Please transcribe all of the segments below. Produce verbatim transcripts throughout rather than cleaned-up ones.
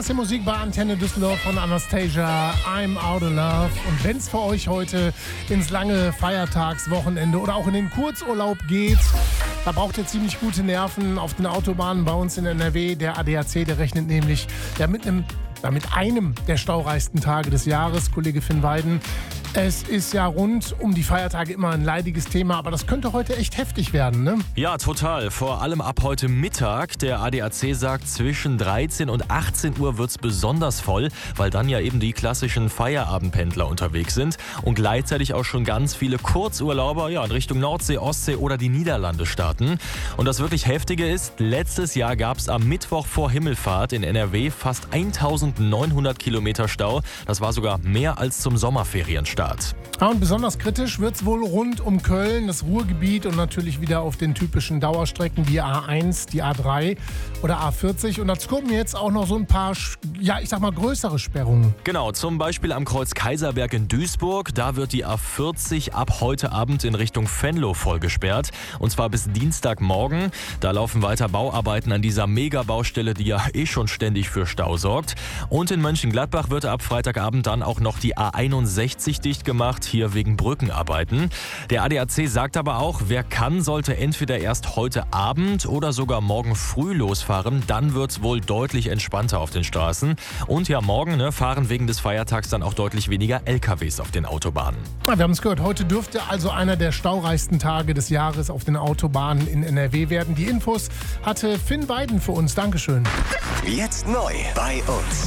das hier Musik bei Antenne Düsseldorf von Anastasia, I'm Out of Love. Und wenn es für euch heute ins lange Feiertagswochenende oder auch in den Kurzurlaub geht, da braucht ihr ziemlich gute Nerven auf den Autobahnen bei uns in N R W. Der A D A C, der rechnet nämlich ja, mit einem Ja, mit einem der staureichsten Tage des Jahres, Kollege Finn Weiden. Es ist ja rund um die Feiertage immer ein leidiges Thema, aber das könnte heute echt heftig werden, ne? Ja, total. Vor allem ab heute Mittag. Der A D A C sagt, zwischen dreizehn und achtzehn Uhr wird es besonders voll, weil dann ja eben die klassischen Feierabendpendler unterwegs sind und gleichzeitig auch schon ganz viele Kurzurlauber ja, in Richtung Nordsee, Ostsee oder die Niederlande starten. Und das wirklich Heftige ist, letztes Jahr gab es am Mittwoch vor Himmelfahrt in N R W fast eintausendneunhundert Kilometer Stau. Das war sogar mehr als zum Sommerferienstart. Ja, und besonders kritisch wird es wohl rund um Köln, das Ruhrgebiet und natürlich wieder auf den typischen Dauerstrecken wie A eins, die A drei oder A vierzig. Und dazu kommen jetzt auch noch so ein paar, ja, ich sag mal, größere Sperrungen. Genau, zum Beispiel am Kreuz Kaiserberg in Duisburg. Da wird die A vierzig ab heute Abend in Richtung Venlo voll gesperrt. Und zwar bis Dienstagmorgen. Da laufen weiter Bauarbeiten an dieser Megabaustelle, die ja eh schon ständig für Stau sorgt. Und in Mönchengladbach wird ab Freitagabend dann auch noch die A einundsechzig dicht gemacht, hier wegen Brückenarbeiten. Der A D A C sagt aber auch, wer kann, sollte entweder erst heute Abend oder sogar morgen früh losfahren. Dann wird es wohl deutlich entspannter auf den Straßen. Und ja, morgen ne, fahren wegen des Feiertags dann auch deutlich weniger L K Ws auf den Autobahnen. Ja, wir haben es gehört, heute dürfte also einer der staureichsten Tage des Jahres auf den Autobahnen in N R W werden. Die Infos hatte Finn Weiden für uns. Dankeschön. Jetzt neu bei uns.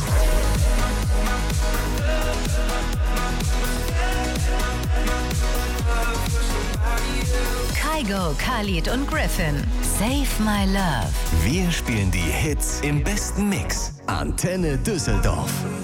Kygo, Khalid und Griffin. Save My Love. Wir spielen die Hits im besten Mix. Antenne Düsseldorf.